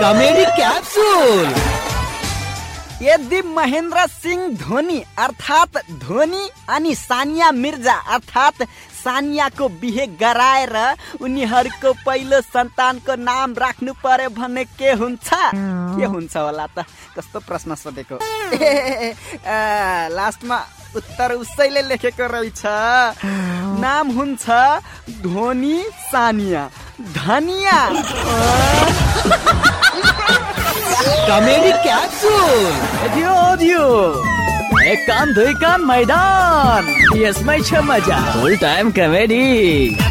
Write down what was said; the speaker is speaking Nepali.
Comedy capsule. यदि महेन्द्र सिंह धोनी अर्थात धोनी अनि सानिया मिर्जा अर्थात सानियाको बिहे गराएर उनीहरूको पहिलो सन्तानको नाम राख्नु पर्यो भने के हुन्छ होला त? कस्तो प्रश्न सोधेको। लास्टमा उत्तर उसैले लेखेको रहेछ। नाम हुन्छ धोनी सानिया धनिया। Comedy capsule. दियो एक कान दुई कान मैदान, यसमै छ मजा। फुल टाइम कमेडी।